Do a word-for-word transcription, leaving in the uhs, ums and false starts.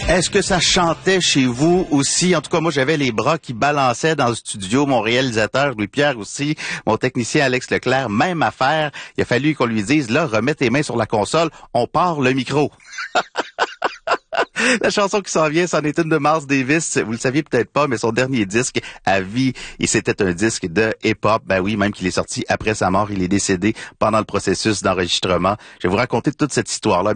Est-ce que ça chantait chez vous aussi? En tout cas, moi, j'avais les bras qui balançaient dans le studio. Mon réalisateur, Louis-Pierre aussi, mon technicien Alex Leclerc, même affaire. Il a fallu qu'on lui dise, là, remets tes mains sur la console, on part le micro. La chanson qui s'en vient, c'en est une de Miles Davis. Vous le saviez peut-être pas, mais son dernier disque à vie, et c'était un disque de hip-hop. Ben oui, même qu'il est sorti après sa mort, il est décédé pendant le processus d'enregistrement. Je vais vous raconter toute cette histoire-là.